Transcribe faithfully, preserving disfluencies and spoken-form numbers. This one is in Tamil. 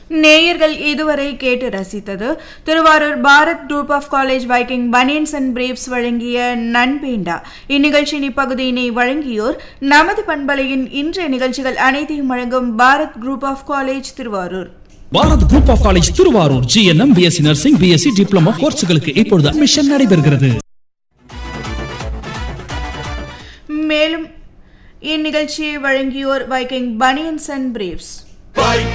நேயர்கள் இதுவரை கேட்டு ரசித்தது Thiruvarur Bharat group of college Viking banians and braves வழங்கிய நன்பேண்டா. இந்நிகழ்ச்சியின் இப்பகுதியினை வழங்கியோர் நமது பண்பலையின் இன்றைய நிகழ்ச்சிகள் அனைத்தையும் வழங்கும் Bharat group of college Thiruvarur. Bharat group of college Thiruvarur GNM BSc nursing BSc diploma கோர்ஸ்களுக்கு இப்பொழுது அட்மிஷன் நடைபெறுகிறது. மேலும் இந்நிகழ்ச்சியை வழங்கியோர் வைக்கிங் பனியன்ஸ் அண்ட் பிரேவ்ஸ்.